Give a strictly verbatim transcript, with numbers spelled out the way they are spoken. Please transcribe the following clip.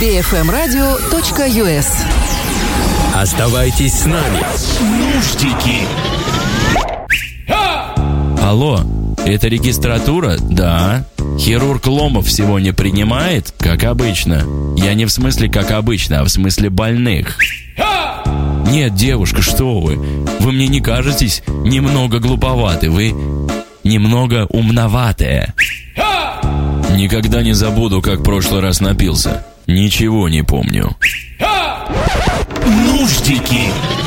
би эф эм радио точка ю эс. Оставайтесь с нами. Нуждики. Алло, это регистратура? Да. Хирург Ломов сегодня принимает? Как обычно. Я не в смысле как обычно, а в смысле больных. Нет, девушка, что вы? Вы мне не кажетесь немного глуповаты. Вы немного умноватые. Никогда не забуду, как в прошлый раз напился. Ничего не помню. Нуждики.